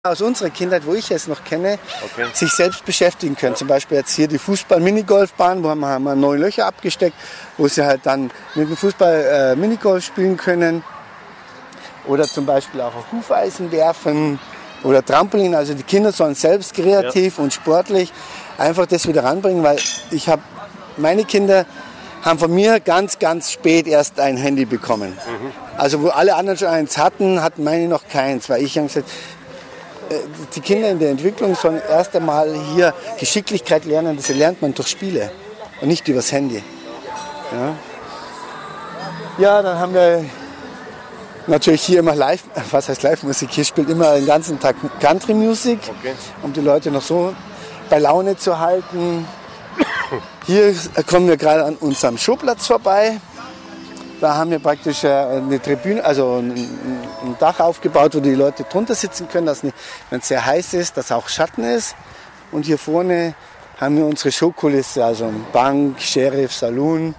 aus unserer Kindheit, wo ich es noch kenne, sich selbst beschäftigen können. Zum Beispiel jetzt hier die Fußball-Minigolfbahn, wo haben wir 9 Löcher abgesteckt, wo sie halt dann mit dem Fußball Minigolf spielen können. Oder zum Beispiel auch auf Hufeisen werfen oder Trampolin. Also die Kinder sollen selbst kreativ und sportlich einfach das wieder ranbringen, weil meine Kinder haben von mir ganz, ganz spät erst ein Handy bekommen. Also wo alle anderen schon eins hatten meine noch keins, weil ich habe gesagt, die Kinder in der Entwicklung sollen erst einmal hier Geschicklichkeit lernen, das lernt man durch Spiele und nicht übers Handy. Ja, dann haben wir natürlich hier immer Live-Musik. Hier spielt immer den ganzen Tag Country-Musik, um die Leute noch so bei Laune zu halten. Hier kommen wir gerade an unserem Showplatz vorbei. Da haben wir praktisch eine Tribüne, also ein Dach aufgebaut, wo die Leute drunter sitzen können, dass wenn es sehr heiß ist, dass auch Schatten ist. Und hier vorne haben wir unsere Showkulisse, also eine Bank, Sheriff, Saloon.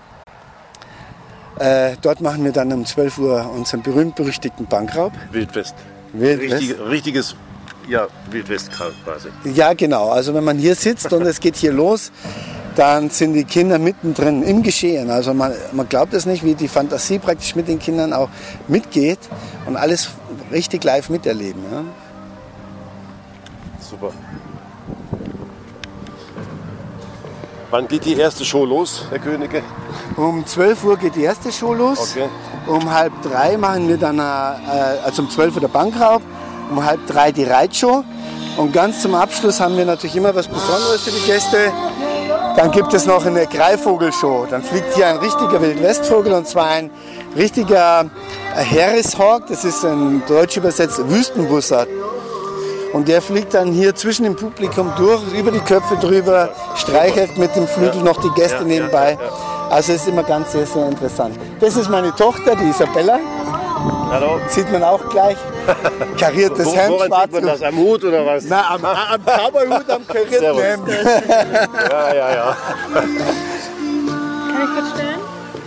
Dort machen wir dann um 12 Uhr unseren berühmt-berüchtigten Bankraub. Wildwest. Richtiges Wildwest quasi. Ja, genau. Also wenn man hier sitzt und es geht hier los, dann sind die Kinder mittendrin im Geschehen. Also man glaubt es nicht, wie die Fantasie praktisch mit den Kindern auch mitgeht und alles richtig live miterleben. Ja. Super. Wann geht die erste Show los, Herr Königke? Um 12 Uhr geht die erste Show los. Okay. Um 2:30 machen wir dann, also um 12 Uhr der Bankraub, um 2:30 die Reitshow. Und ganz zum Abschluss haben wir natürlich immer was Besonderes für die Gäste. Dann gibt es noch eine Greifvogelshow. Dann fliegt hier ein richtiger Wildwestvogel, und zwar ein richtiger Harris-Hawk. Das ist in Deutsch übersetzt Wüstenbussard. Und der fliegt dann hier zwischen dem Publikum durch, über die Köpfe drüber, streichelt mit dem Flügel noch die Gäste nebenbei. Also es ist immer ganz sehr, sehr interessant. Das ist meine Tochter, die Isabella. Hallo. Sieht man auch gleich. Kariertes Hemd, schwarz. Sieht man das am Hut oder was? Na, am Cowboy-Hut, am karierten Hemd. Ja. Kann ich kurz stellen?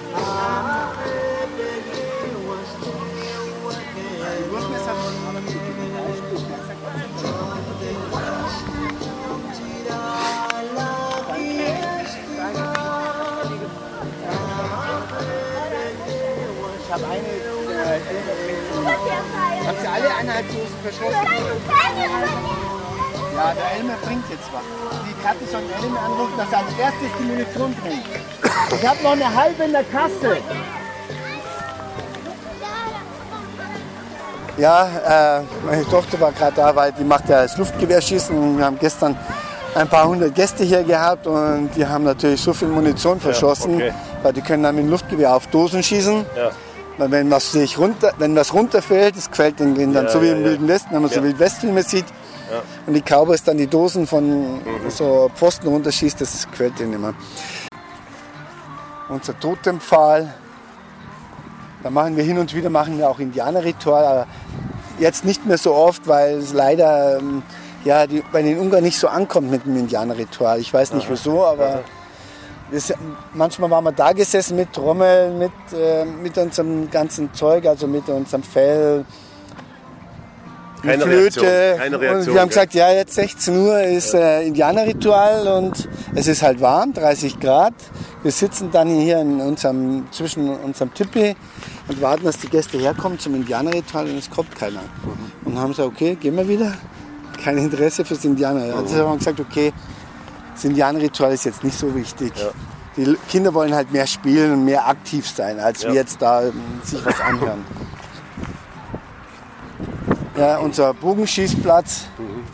Ich habe habt ihr alle 1,5 Dosen verschossen? Ja, der Elmer bringt jetzt was. Die Katte soll den Elmer anrufen, dass er als erstes die Munition bringt. Ich habe noch eine halbe in der Kasse. Ja, meine Tochter war gerade da, weil die macht ja das Luftgewehrschießen. Und wir haben gestern ein paar hundert Gäste hier gehabt und die haben natürlich so viel Munition verschossen, weil die können dann mit dem Luftgewehr auf Dosen schießen. Ja. Weil wenn was runterfällt, das gefällt den Kindern, so wie im Wilden Westen, wenn man so Wildwestfilme sieht. Ja. Und die Cowboys dann die Dosen von so Pfosten runterschießt, das gefällt denen immer. Unser Totempfahl, da machen wir hin und wieder auch Indianerritual, aber jetzt nicht mehr so oft, weil es leider bei den Ungarn nicht so ankommt mit dem Indianerritual. Ich weiß nicht wieso, aber manchmal waren wir da gesessen mit Trommeln, mit unserem ganzen Zeug, also mit unserem Fell, keine Flöte. Keine Reaktion. Und wir haben gesagt, ja, jetzt 16 Uhr ist Indianerritual und es ist halt warm, 30 Grad. Wir sitzen dann hier zwischen unserem Tipi und warten, dass die Gäste herkommen zum Indianerritual und es kommt keiner. Und haben gesagt, okay, gehen wir wieder. Kein Interesse fürs Indianer. Also haben wir gesagt, okay, das Indianerritual ist jetzt nicht so wichtig. Ja. Die Kinder wollen halt mehr spielen und mehr aktiv sein, als wir jetzt da sich was anhören. Ja, unser Bogenschießplatz.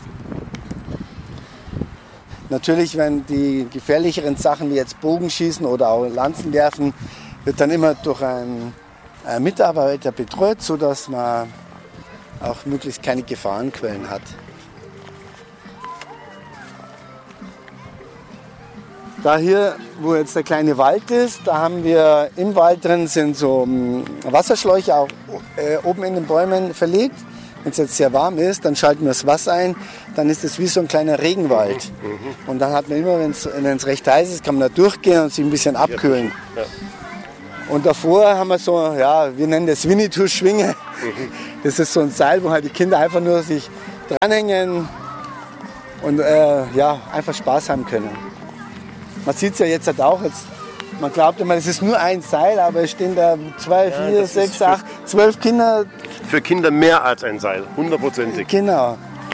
Natürlich, wenn die gefährlicheren Sachen wie jetzt Bogenschießen oder auch Lanzen werfen, wird dann immer durch einen Mitarbeiter betreut, sodass man auch möglichst keine Gefahrenquellen hat. Da hier, wo jetzt der kleine Wald ist, da haben wir im Wald drin sind so Wasserschläuche auch oben in den Bäumen verlegt. Wenn es jetzt sehr warm ist, dann schalten wir das Wasser ein, dann ist es wie so ein kleiner Regenwald. Und dann hat man immer, wenn es recht heiß ist, kann man da durchgehen und sich ein bisschen abkühlen. Ja. Und davor haben wir so, wir nennen das Winnetou-Schwinge. Das ist so ein Seil, wo halt die Kinder einfach nur sich dranhängen und einfach Spaß haben können. Man sieht es ja jetzt halt auch. Man glaubt immer, es ist nur ein Seil, aber es stehen da 2, 4, 6, 8, 12 Kinder. Für Kinder mehr als ein Seil, 100%. Genau.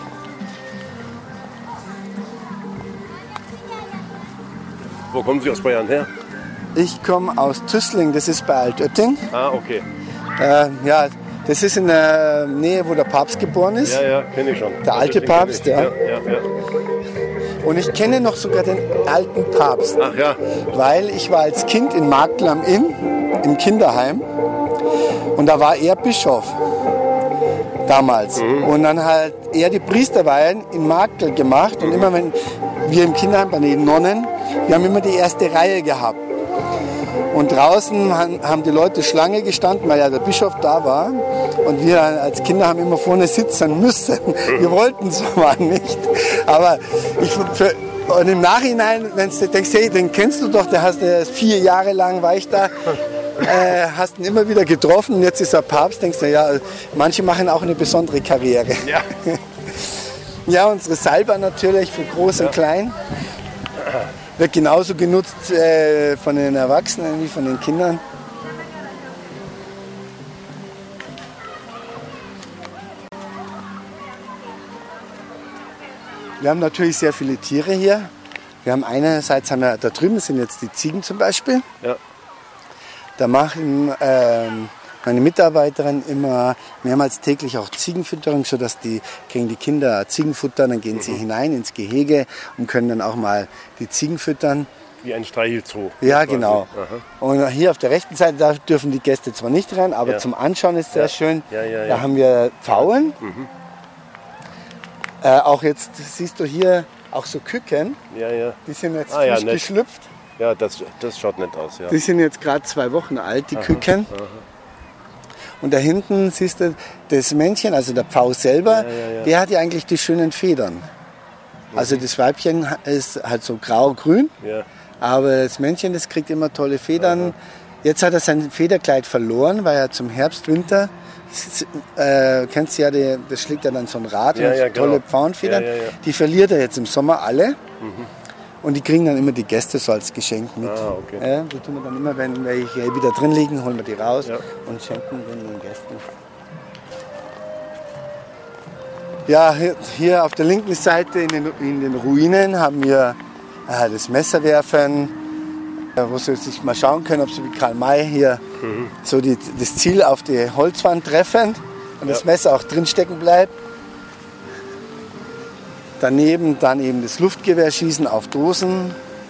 Wo kommen Sie aus Bayern her? Ich komme aus Tüßling, das ist bei Altötting. Ah, okay. Das ist in der Nähe, wo der Papst geboren ist. Ja, kenne ich schon. Der alte Papst, ja. Ja. Und ich kenne noch sogar den alten Papst. Ach ja. Weil ich war als Kind in Marktl am Inn, im Kinderheim. Und da war er Bischof. Damals. Und dann halt er die Priesterweihen in Marktl gemacht. Und immer wenn wir im Kinderheim bei den Nonnen, wir haben immer die erste Reihe gehabt. Und draußen haben die Leute Schlange gestanden, weil ja der Bischof da war. Und wir als Kinder haben immer vorne sitzen müssen. Wir wollten es aber nicht. Aber und im Nachhinein, wenn du denkst, hey, den kennst du doch, der hast 4 Jahre lang war ich da, hast ihn immer wieder getroffen und jetzt ist er Papst, denkst du, ja, manche machen auch eine besondere Karriere. Ja. Ja, unsere Salbe natürlich für Groß und Klein. Wird genauso genutzt von den Erwachsenen wie von den Kindern. Wir haben natürlich sehr viele Tiere hier. Wir haben einerseits, da drüben sind jetzt die Ziegen zum Beispiel. Ja. Da machen meine Mitarbeiterin immer mehrmals täglich auch Ziegenfütterung, sodass kriegen die Kinder Ziegenfutter, dann gehen sie hinein ins Gehege und können dann auch mal die Ziegen füttern. Wie ein Streichelzoo. Ja, genau. Aha. Und hier auf der rechten Seite, da dürfen die Gäste zwar nicht rein, aber zum Anschauen ist sehr schön. Ja. Da haben wir Pfauen. Auch jetzt siehst du hier auch so Küken. Ja. Die sind jetzt frisch geschlüpft. Ja, das schaut nett aus. Ja. Die sind jetzt gerade 2 Wochen alt, die Küken. Und da hinten siehst du das Männchen, also der Pfau selber, der hat ja eigentlich die schönen Federn. Also das Weibchen ist halt so grau-grün, aber das Männchen, das kriegt immer tolle Federn. Jetzt hat er sein Federkleid verloren, weil er zum Herbst, Winter, kennst du ja, das schlägt ja dann so ein Rad, tolle Pfauenfedern. Die verliert er jetzt im Sommer alle. Und die kriegen dann immer die Gäste so als Geschenk mit. Ah, okay. Die tun wir dann immer, wenn welche wieder drin liegen, holen wir die raus und schenken den Gästen. Ja, hier auf der linken Seite in den Ruinen haben wir das Messerwerfen, wo Sie sich mal schauen können, ob Sie wie Karl May hier so das Ziel auf die Holzwand treffen und das Messer auch drin stecken bleibt. Daneben dann eben das Luftgewehrschießen auf Dosen.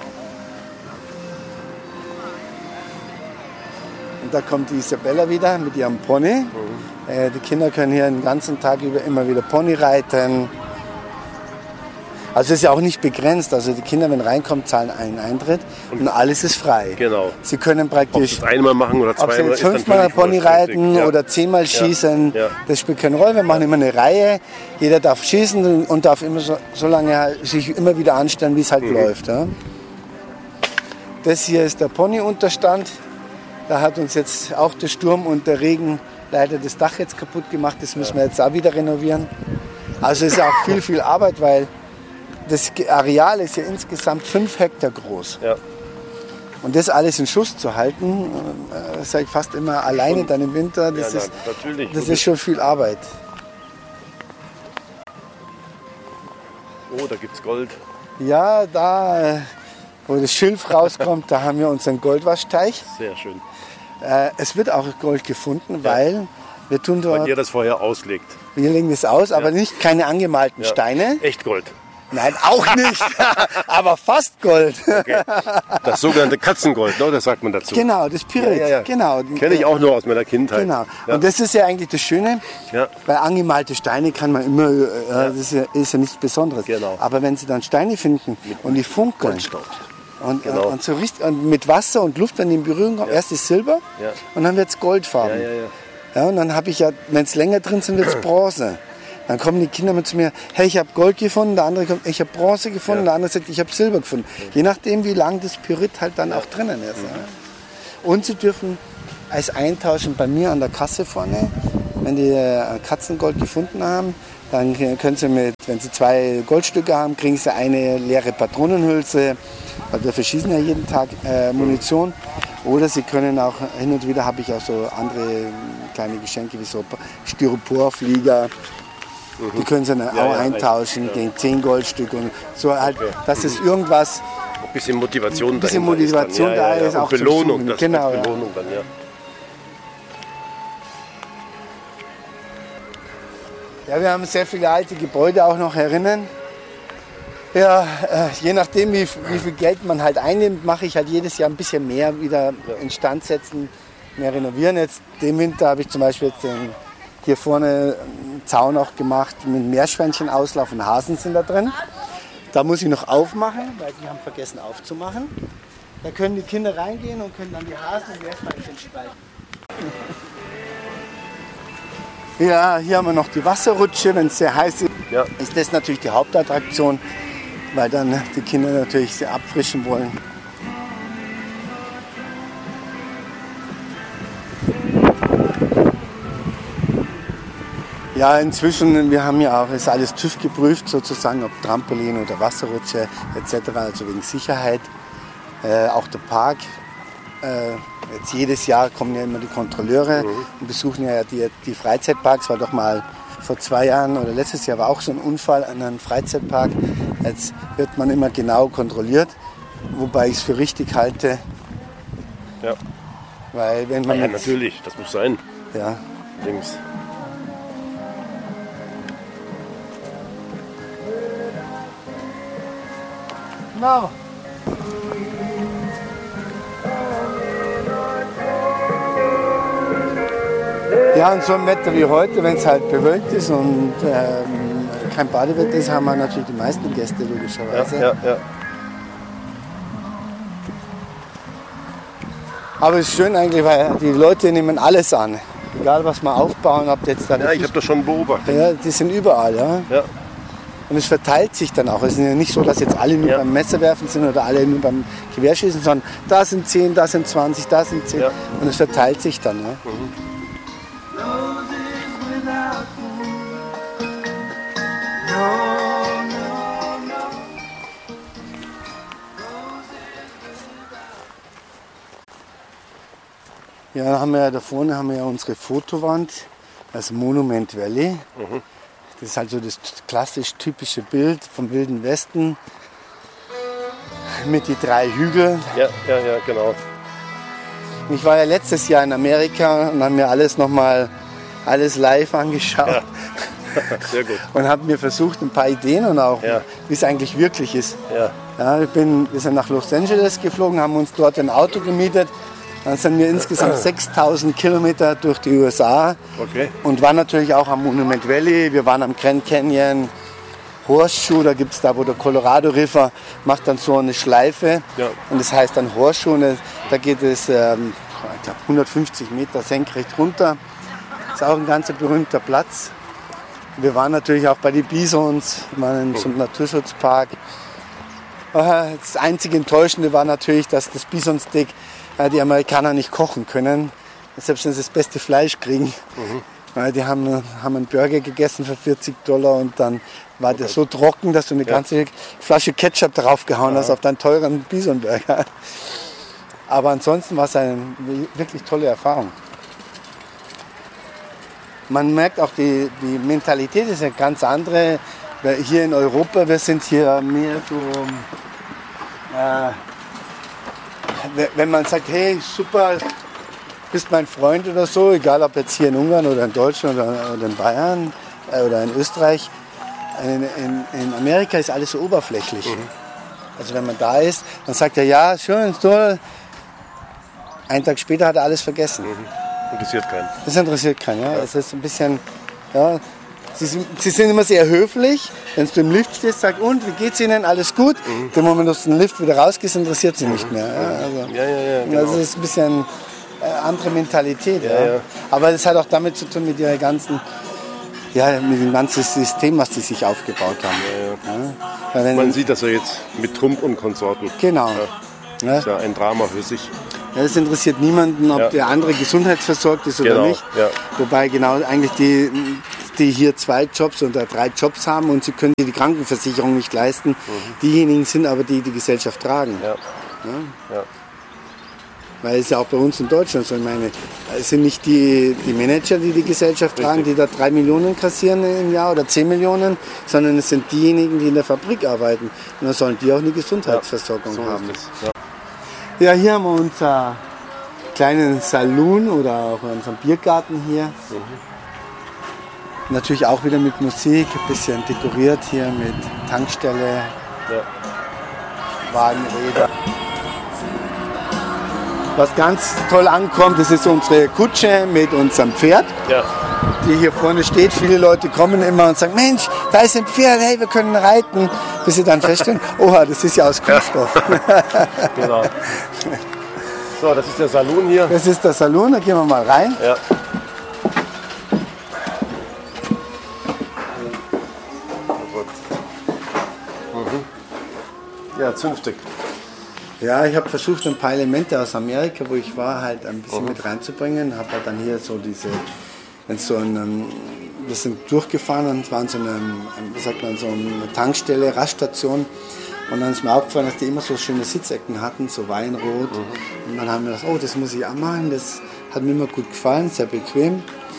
Und da kommt die Isabella wieder mit ihrem Pony. Die Kinder können hier den ganzen Tag über immer wieder Pony reiten. Also es ist ja auch nicht begrenzt. Also die Kinder, wenn reinkommen, zahlen einen Eintritt und alles ist frei. Genau. Sie können praktisch ob sie einmal machen oder zweimal. Ob sie 5-mal Pony reiten oder 10-mal schießen, das spielt keine Rolle. Wir machen immer eine Reihe. Jeder darf schießen und darf immer so lange sich immer wieder anstellen, wie es halt läuft. Ja. Das hier ist der Ponyunterstand. Da hat uns jetzt auch der Sturm und der Regen leider das Dach jetzt kaputt gemacht. Das müssen wir jetzt auch wieder renovieren. Also es ist auch viel Arbeit, weil das Areal ist ja insgesamt 5 Hektar groß. Ja. Und das alles in Schuss zu halten, sage ich fast immer alleine dann im Winter, das ist schon viel Arbeit. Oh, da gibt's Gold. Ja, da, wo das Schilf rauskommt, da haben wir unseren Goldwaschteich. Sehr schön. Es wird auch Gold gefunden, weil wir tun dort... Weil ihr das vorher auslegt. Wir legen das aus, aber nicht keine angemalten Steine. Echt Gold. Nein, auch nicht, aber fast Gold. Okay. Das sogenannte Katzengold, ne? Das sagt man dazu. Genau, das Pyrit. Ja. Genau. Kenne ich auch nur aus meiner Kindheit. Genau. Ja. Und das ist ja eigentlich das Schöne, weil angemalte Steine kann man immer, das ist ja nichts Besonderes. Genau. Aber wenn Sie dann Steine finden und die funkeln und so richtig, und mit Wasser und Luft, wenn die in Berührung kommen, erst ist Silber und dann wird es Goldfarben. Ja, und dann habe ich wenn es länger drin sind, wird es Bronze. Dann kommen die Kinder mit zu mir, hey, ich habe Gold gefunden, der andere kommt, ich habe Bronze gefunden, der andere sagt, ich habe Silber gefunden. Je nachdem, wie lang das Pyrit halt dann auch drinnen ist. Ja. Und sie dürfen Eis eintauschen bei mir an der Kasse vorne. Wenn die Katzengold gefunden haben, Dann können sie wenn sie 2 Goldstücke haben, kriegen sie eine leere Patronenhülse. Also wir verschießen ja jeden Tag Munition. Oder sie können auch, hin und wieder habe ich auch so andere kleine Geschenke wie so Styroporflieger. Die können sie dann auch eintauschen gegen 10 Goldstücke. Und so halt, dass es irgendwas... Ein bisschen Motivation, da ist. Auch Belohnung. Das genau, Belohnung dann, ja. Ja, wir haben sehr viele alte Gebäude auch noch herinnen. Ja, je nachdem, wie viel Geld man halt einnimmt, mache ich halt jedes Jahr ein bisschen mehr wieder instand setzen, mehr renovieren. Jetzt den Winter habe ich zum Beispiel jetzt hier vorne einen Zaun auch gemacht mit Meerschweinchenauslauf und Hasen sind da drin. Da muss ich noch aufmachen, weil die haben vergessen aufzumachen. Da können die Kinder reingehen und können dann die Hasen und Meerschweinchen streichen. Ja, hier haben wir noch die Wasserrutsche, wenn es sehr heiß ist. Ja. Ist das natürlich die Hauptattraktion, weil dann die Kinder natürlich sehr abfrischen wollen. Ja, inzwischen, wir haben ja auch, ist alles TÜV geprüft sozusagen, ob Trampolin oder Wasserrutsche etc., also wegen Sicherheit. Auch der Park. Jetzt jedes Jahr kommen ja immer die Kontrolleure und besuchen ja die Freizeitparks. War doch mal vor 2 Jahren oder letztes Jahr war auch so ein Unfall an einem Freizeitpark. Jetzt wird man immer genau kontrolliert, wobei ich es für richtig halte. Ja. Weil wenn man natürlich, das muss sein. Ja. Links. Genau. Ja, und so ein Wetter wie heute, wenn es halt bewölkt ist und kein Badewetter ist, haben wir natürlich die meisten Gäste logischerweise. Ja. Aber es ist schön eigentlich, weil die Leute nehmen alles an. Egal was wir aufbauen, ob jetzt da. Ja, ich habe das schon beobachtet. Ja, die sind überall, ja. Und es verteilt sich dann auch. Es ist ja nicht so, dass jetzt alle nur beim Messerwerfen sind oder alle nur beim Gewehrschießen, sondern da sind 10, da sind 20, da sind 10. Ja. Und es verteilt sich dann. Ja. Ja, da vorne haben wir ja unsere Fotowand, das Monument Valley. Das ist halt so das klassisch typische Bild vom Wilden Westen mit die 3 Hügeln. Ja, genau. Ich war ja letztes Jahr in Amerika und habe mir alles live angeschaut. Ja. Sehr gut. Und habe mir versucht, ein paar Ideen und auch, wie es eigentlich wirklich ist. Ja, wir sind nach Los Angeles geflogen, haben uns dort ein Auto gemietet. Dann sind wir insgesamt 6000 Kilometer durch die USA und waren natürlich auch am Monument Valley. Wir waren am Grand Canyon, Horseshoe, da gibt es da, wo der Colorado River macht dann so eine Schleife. Ja. Und das heißt dann Horseshoe. Und da geht es, ich glaube, 150 Meter senkrecht runter. Das ist auch ein ganz berühmter Platz. Wir waren natürlich auch bei den Bisons, wir waren in so einem Naturschutzpark. Das einzige Enttäuschende war natürlich, dass das Bisonsteak die Amerikaner nicht kochen können, selbst wenn sie das beste Fleisch kriegen. Die haben einen Burger gegessen für $40 und dann war der so trocken, dass du eine ganze Flasche Ketchup draufgehauen hast auf deinen teuren Bisonburger. Aber ansonsten war es eine wirklich tolle Erfahrung. Man merkt auch, die Mentalität ist eine ganz andere. Hier in Europa, wir sind hier mehr so... wenn man sagt, hey, super, bist mein Freund oder so, egal ob jetzt hier in Ungarn oder in Deutschland oder in Bayern oder in Österreich, in Amerika ist alles so oberflächlich. Also wenn man da ist, dann sagt er, ja, schön, toll. Einen Tag später hat er alles vergessen. Interessiert keinen. Das interessiert keinen, ja. Es ist ein bisschen, ja. Sie sind immer sehr höflich. Wenn du im Lift stehst, sagst, und, wie geht's Ihnen? Alles gut? Der Moment, dass du den Lift wieder rausgehst, interessiert sie nicht mehr. Ja, genau. Das ist ein bisschen andere Mentalität. Ja. Aber das hat auch damit zu tun mit ihrer ganzen, mit dem ganzen System, was sie sich aufgebaut haben. Ja. Man sieht das ja jetzt mit Trump und Konsorten. Genau. Das ist ja ein Drama für sich. Ja, das interessiert niemanden, ob der andere gesundheitsversorgt ist oder nicht. Ja. Wobei genau eigentlich die hier 2 Jobs oder 3 Jobs haben und sie können die Krankenversicherung nicht leisten. Diejenigen sind aber die Gesellschaft tragen. Ja. Ja? Weil es ja auch bei uns in Deutschland so, ich meine, es sind nicht die Manager, die Gesellschaft tragen, die da 3 Millionen kassieren im Jahr oder 10 Millionen, sondern es sind diejenigen, die in der Fabrik arbeiten. Und dann sollen die auch eine Gesundheitsversorgung So haben. ist es. Ja, hier haben wir unser kleinen Saloon oder auch unseren Biergarten hier. Natürlich auch wieder mit Musik, ein bisschen dekoriert hier mit Tankstelle, Wagenräder. Was ganz toll ankommt, das ist unsere Kutsche mit unserem Pferd, die hier vorne steht. Viele Leute kommen immer und sagen, Mensch, da ist ein Pferd, hey, wir können reiten. Bis sie dann feststellen, oha, das ist ja aus Kunststoff. Genau. So, das ist der Saloon hier. Das ist der Saloon, da gehen wir mal rein. Ja. Ja, zünftig. Ja, ich habe versucht, ein paar Elemente aus Amerika, wo ich war, halt ein bisschen mit reinzubringen. Habe halt dann hier so wir sind durchgefahren und waren so so eine Tankstelle, Raststation. Und dann ist mir aufgefallen, dass die immer so schöne Sitzecken hatten, so Weinrot. Und dann haben wir gedacht, oh, das muss ich auch machen. Das hat mir immer gut gefallen, sehr bequem.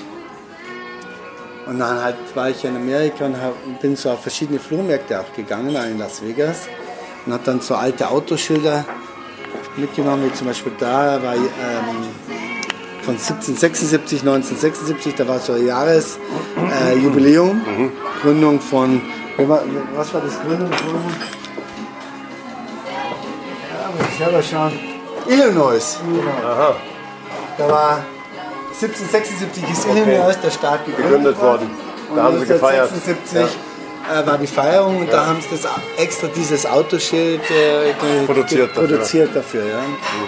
Und dann halt war ich in Amerika und bin so auf verschiedene Flohmärkte auch gegangen, auch in Las Vegas. Und habe dann so alte Autoschilder mitgenommen, wie zum Beispiel da war von 1976, da war so ein Jahresjubiläum, Gründung von, was war das Gründung? Ja, muss ich selber schauen. Illinois. Aha. Da war 1776 ist Illinois der Staat Gegründet worden. Da haben sie gefeiert. 1976 war die Feierung und da haben sie das extra dieses Autoschild produziert dafür. Ja.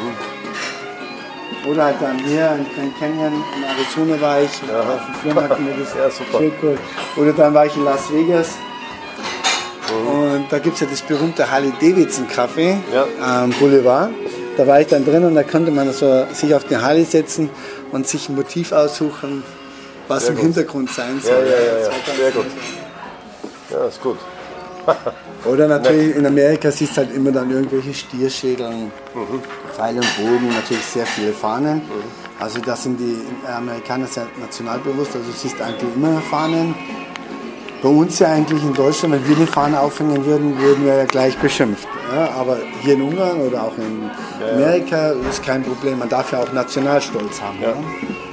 Oder halt dann hier in Grand Canyon in Arizona war ich, auf dem Flohmarkt mir das Schild geholt. Oder dann war ich in Las Vegas. Und da gibt es ja das berühmte Harley-Davidson-Café am Boulevard. Da war ich dann drin und da konnte man so sich auf den Harley setzen und sich ein Motiv aussuchen, was im Hintergrund sein soll. Ja, sehr gut. Ja, ist gut. Oder natürlich in Amerika siehst du halt immer dann irgendwelche Stierschädeln, Pfeil und Bogen, natürlich sehr viele Fahnen. Also da sind die Amerikaner sehr nationalbewusst, also du siehst eigentlich immer Fahnen. Bei uns ja eigentlich in Deutschland, wenn wir eine Fahne aufhängen würden, würden wir ja gleich beschimpft. Ja, aber hier in Ungarn oder auch in Amerika ist kein Problem, man darf ja auch Nationalstolz haben. Ja. Ja.